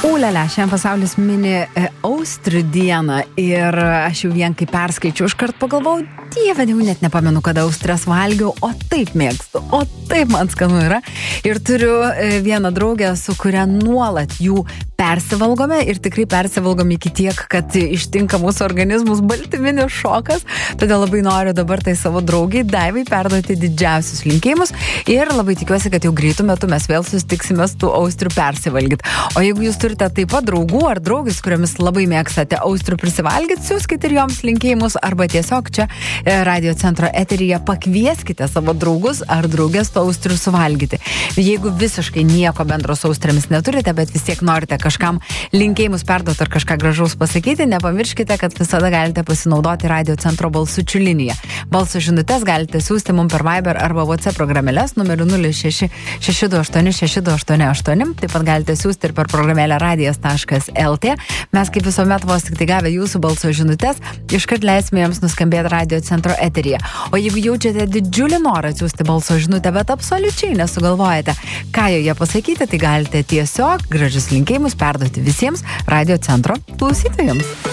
Ulele, šiandien pasaulis mini austrių dieną ir aš jau vien kai perskaičiau, iškart pagalvojau, dieve, jau net nepamenu, kada austrės valgiau, o taip mėgstu, o taip man skanu yra. Ir turiu vieną draugę, su kuria nuolat jų persivalgome ir tikrai persivalgome iki tiek, kad ištinka mūsų organizmus baltyminis šokas. Todėl labai noriu dabar tai savo draugiai Daivai perduoti didžiausius linkėjimus ir labai tikiuosi, kad jau greitų metų mes vėl susitiksime tų austrių persivalgyti. O jeigu jūs turite taip pat draugų ar draugis, kuriomis labai mėgstate austrių prisivalgyti, siųskite ir joms linkėjimus arba tiesiog čia Radio Centro eteryje pakvieskite savo draugus ar draugės to austrių suvalgyti. Jeigu visiškai nieko bendro su austrėmis neturite, bet vis tiek norite kažkam linkėjimus perduoti ar kažką gražaus pasakyti, nepamirškite, kad visada galite pasinaudoti Radio Centro balsučių liniją. Balso žinutes galite siųsti mums per Viber arba WhatsApp programėlės numeriu 06 628 taip pat galite siųsti ir per programėlę radijas.lt. Mes kaip visuomet vos tik tai gavę jūsų balso žinutes, iškart leisime jums nuskambėti Radio Centro eteryje. O jeigu jaučiate didžiulį norą siųsti balso žinutę, bet absoliučiai nesugalvojate, ką joje pasakyti, tai galite tiesiog gražius linkėjimus perduoti visiems Radio Centro klausytojams.